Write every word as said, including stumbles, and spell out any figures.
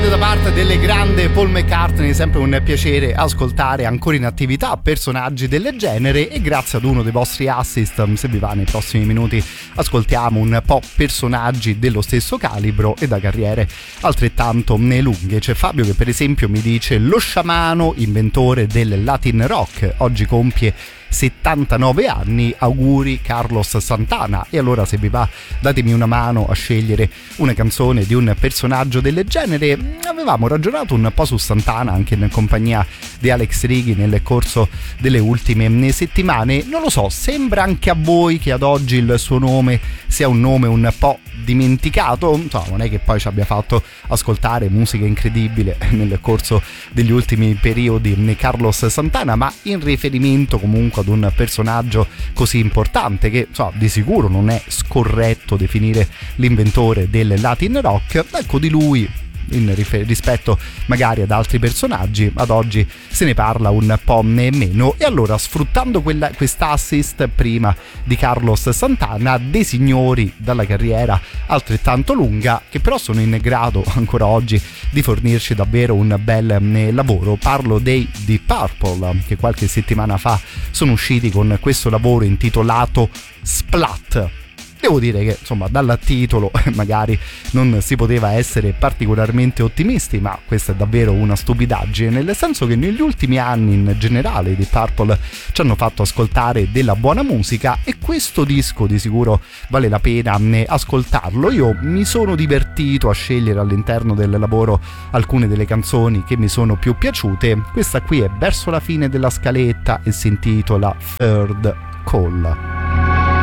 da parte del grande Paul McCartney, sempre un piacere ascoltare ancora in attività personaggi del genere, e grazie ad uno dei vostri assist, se vi va nei prossimi minuti ascoltiamo un po' personaggi dello stesso calibro e da carriere altrettanto lunghe. C'è Fabio che per esempio mi dice: lo sciamano, inventore del Latin rock, oggi compie settantanove anni, auguri Carlos Santana. E allora, se vi va, datemi una mano a scegliere una canzone di un personaggio del genere. Avevamo ragionato un po' su Santana anche in compagnia di Alex Righi nel corso delle ultime settimane. Non lo so, sembra anche a voi che ad oggi il suo nome sia un nome un po' dimenticato? Insomma, non è che poi ci abbia fatto ascoltare musica incredibile nel corso degli ultimi periodi Carlos Santana, ma in riferimento comunque ad un personaggio così importante che, insomma, di sicuro non è scorretto definire l'inventore del Latin rock, ecco, di lui in rifer- rispetto magari ad altri personaggi ad oggi se ne parla un po' meno. E allora, sfruttando quella, quest'assist prima di Carlos Santana, dei signori dalla carriera altrettanto lunga che però sono in grado ancora oggi di fornirci davvero un bel eh, lavoro. Parlo dei Deep Purple, che qualche settimana fa sono usciti con questo lavoro intitolato Splat. Devo dire che, insomma, dal titolo magari non si poteva essere particolarmente ottimisti, ma questa è davvero una stupidaggine, nel senso che negli ultimi anni in generale i Deep Purple ci hanno fatto ascoltare della buona musica, e questo disco di sicuro vale la pena ascoltarlo. Io mi sono divertito a scegliere all'interno del lavoro alcune delle canzoni che mi sono più piaciute. Questa qui è verso la fine della scaletta e si intitola Third Call.